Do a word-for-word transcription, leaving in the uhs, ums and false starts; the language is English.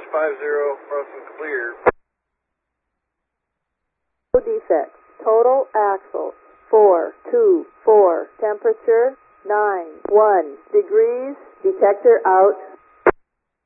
five zero, crossing clear. No defects. Total axle four two four. Temperature nine one degrees. Detector out.